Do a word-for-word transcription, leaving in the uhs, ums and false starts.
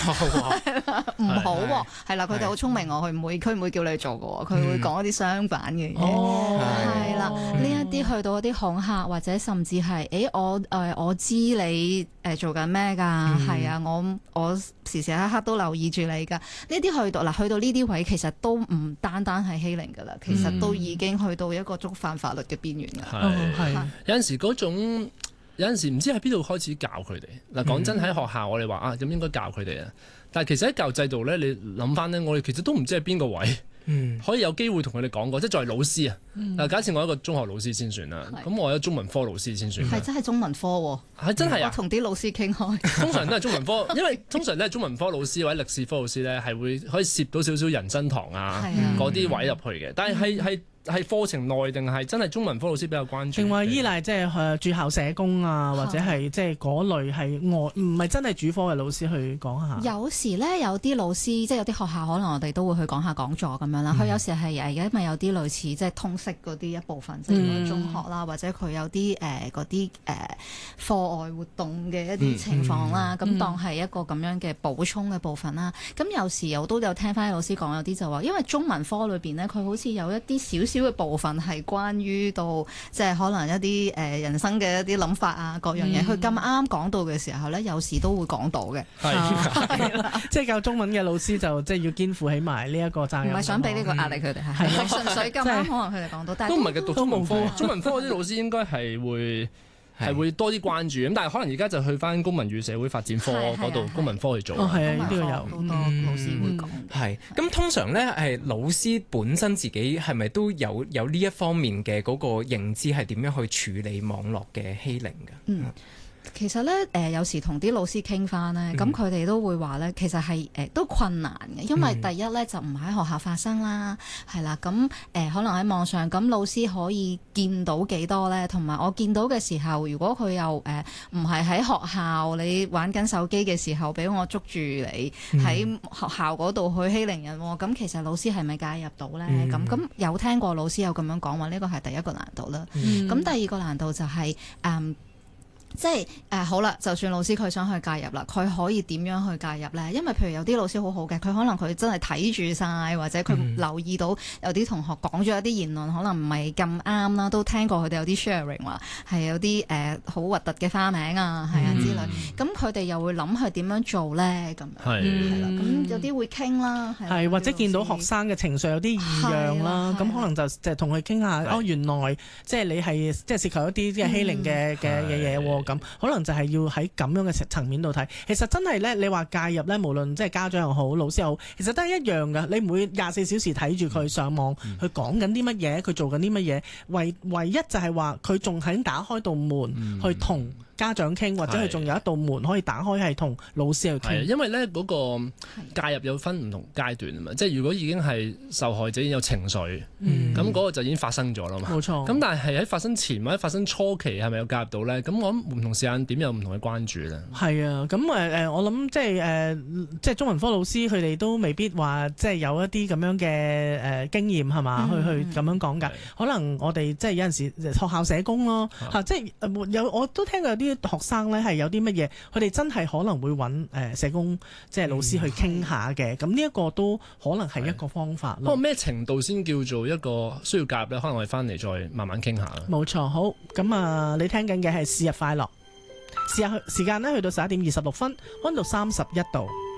唔好喎，係啦，佢哋好聰明喎，佢唔會佢唔會叫你做嘅喎，佢會講一啲相反嘅嘢，係啦，呢一啲去到一啲恐嚇或者甚至係，誒我誒我知你誒做緊咩㗎，係啊，我我時時刻刻都留意住你㗎，呢啲去到嗱去到呢啲位其實都唔單單係欺凌㗎啦，其實都已經去到一個觸犯法律嘅邊緣㗎， 係有陣時嗰種。有陣時唔知喺邊度開始教佢哋嗱，講真喺學校我哋話啊，咁應該教佢哋啊。但係其實喺教育制度咧，你諗翻咧，我哋其實都唔知係邊個位，嗯、可以有機會同佢哋講過。即係作為老師啊，嗱、嗯，假設我係一個中學老師先算啦，咁是我有中文科老師先算。係真係中文科喎， 係真係啊！ 我同啲老師傾開， 通常都係中文科，因為通常都係中文科老師或者歷史科老師咧，係會可以攝到少少人生堂啊嗰啲、啊、位入去嘅。但係係係。係課程內定係真係中文科老師比較關注，定話依賴即係駐校社工啊，或者係即係嗰類係外唔係真係主科嘅老師去講下。 有時咧有啲老師即係有啲學校可能我哋都會去講下講座咁樣啦。佢、嗯、有時係誒，因為有啲類似即係通識嗰啲一部分，即係中學啦，或者佢有啲誒嗰啲誒課外活動嘅一啲情況啦，咁、嗯嗯、當係一個咁樣嘅補充嘅部分啦。咁、嗯、有時我都有聽翻啲老師講，有啲就話，因為中文科裏邊咧，佢好似有一啲少少嘅部分係關於到即係可能一啲誒人生嘅一啲諗法啊，各樣嘢，佢咁啱講到嘅時候咧，有時都會講到嘅。係，即係教中文嘅老師就即係要肩負起埋呢一個責任。唔係想俾呢個壓力佢哋，係係純粹咁啱可能佢哋講到，但係都唔係嘅。讀中文科，中文科嗰啲老師應該係會。係會多啲關注咁，但係可能而家就去翻公民與社會發展科嗰度，公民科去做。哦，係啊，呢個有好多老師會講。係咁，通常咧係老師本身自己係咪都有有呢一方面嘅嗰個認知，係點樣去處理網絡嘅欺凌㗎？嗯。其實咧，誒、呃、有時同啲老師傾翻咧，咁佢哋都會話咧，其實係誒、呃、都困難嘅，因為第一咧就唔喺學校發生啦，係啦，咁誒、呃、可能喺網上，咁老師可以見到幾多咧？同埋我見到嘅時候，如果佢又誒唔係喺學校，你玩緊手機嘅時候，俾我捉住你喺學校嗰度去欺凌人，咁其實老師係咪介入到咧？咁咁、嗯、有聽過老師有咁樣講話，呢個係第一個難度啦。咁、嗯、第二個難度就係、是、誒。嗯即係誒、呃、好啦，就算老師佢想去介入啦，佢可以點樣去介入咧？因為譬如有啲老師好好嘅，佢可能佢真係睇住晒，或者佢留意到有啲同學講咗一啲言論，可能唔係咁啱啦，都聽過佢哋有啲 sharing 話係有啲誒好核突嘅花名啊，係啊之類。咁佢哋又會諗佢點樣做咧？咁係係啦，咁有啲會傾啦，係或者見到學生嘅情緒有啲異樣啦，咁可能就就同佢傾下哦，原來即係你係即係涉及一啲即係欺凌嘅嘅嘅嘢喎。咁可能就係要喺咁樣嘅層面度睇，其實真係咧，你話介入咧，無論即係家長又好，老師又好，其實都係一樣噶。你唔會廿四小時睇住佢上網，佢講緊啲乜嘢，佢做緊啲乜嘢，唯唯一就係話佢仲肯打開道門、嗯、去同家長傾，或者佢仲有一道門可以打開係同老師去傾。因為咧嗰、那個介入有分唔同階段啊嘛，即係如果已經係受害者已經有情緒，咁嗰、嗯、個就已經發生咗啦嘛。冇錯。咁但係喺發生前或者發生初期係咪有介入到咧？咁我諗唔同時間點有唔同嘅關注咧。係啊，咁誒誒，我諗即係誒、呃，即係中文科老師佢哋都未必話即係有一啲咁樣嘅誒、呃、經驗係嘛，嗯、去去咁樣講㗎。的可能我哋即係有陣時學校社工咯嚇，啊、即係有我都聽過有啲。啲學生咧係有啲乜嘢，佢哋真係可能會揾誒社工即係老師去傾下嘅，咁呢一個都可能係一個方法咯。不過咩程度先叫做一個需要介入咧？可能我哋翻嚟再慢慢傾下。冇錯，好，咁啊，你聽緊嘅係是日快樂，時日時間咧去到十一點二十六分，溫度三十一度。